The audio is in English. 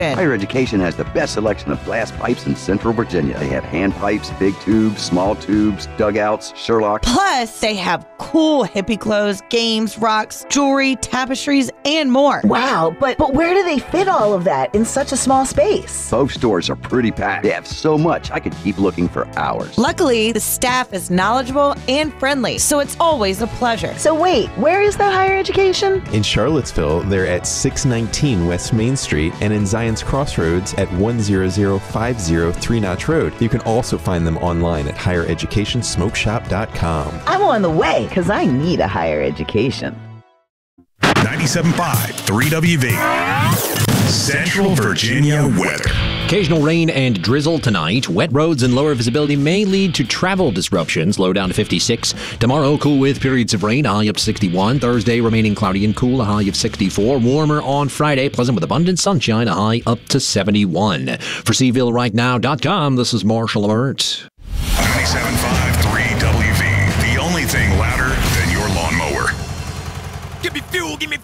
Higher Education has the best selection of glass pipes in Central Virginia. They have hand pipes, big tubes, small tubes, dugouts, Sherlock. Plus, they have cool hippie clothes, games, rocks, jewelry, tapestries, and more. Wow, but where do they fit all of that in such a small space? Both stores are pretty packed. They have so much, I could keep looking for hours. Luckily, the staff is knowledgeable and friendly, so it's always a pleasure. So wait, where is that Higher Education? In Charlottesville, they're at 619 West Main Street and in Zion's Crossroads at 10050 Three Notch Road. You can also find them online at highereducationsmokeshop.com. I'm on the way because I need a higher education. 97.5 3WV. Central Virginia weather. Occasional rain and drizzle tonight. Wet roads and lower visibility may lead to travel disruptions. Low down to 56. Tomorrow, cool with periods of rain. High up to 61. Thursday, remaining cloudy and cool. A high of 64. Warmer on Friday. Pleasant with abundant sunshine. A high up to 71. For SeavilleRightNow.com, this is Marshall Alert. 97.5 3WV. The only thing louder than your lawnmower. Give me fuel, give me